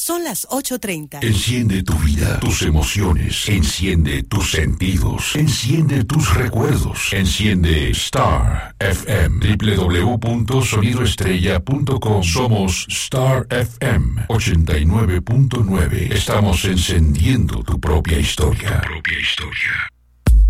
Son las 8:30. Enciende tu vida, tus emociones, enciende tus sentidos, enciende tus recuerdos, enciende Star FM, www.sonidoestrella.com. Somos Star FM 89.9. Estamos encendiendo tu propia historia.